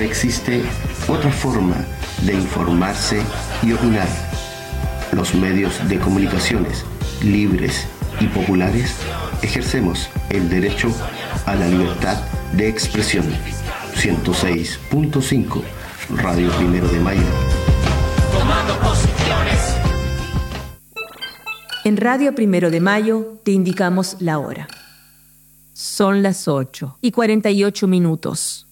existe otra forma de informarse y opinar. Los medios de comunicaciones libres y populares ejercemos el derecho a la libertad de expresión. 106.5 Radio Primero de Mayo. Tomando posiciones. En Radio Primero de Mayo te indicamos la hora. Son las 8:48.